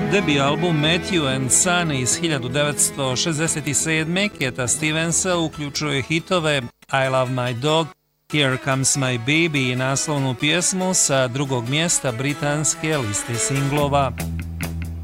Debi album Matthew and Son iz 1967. Keta Stevensa uključuje hitove I Love My Dog, Here Comes My Baby i naslovnu pjesmu sa drugog mjesta britanske liste singlova.